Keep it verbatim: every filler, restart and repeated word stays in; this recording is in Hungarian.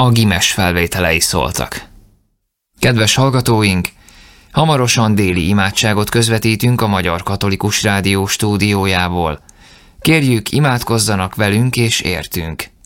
a Gimes felvételei szóltak. Kedves hallgatóink, hamarosan déli imádságot közvetítünk a Magyar Katolikus Rádió stúdiójából. Kérjük, imádkozzanak velünk és értünk.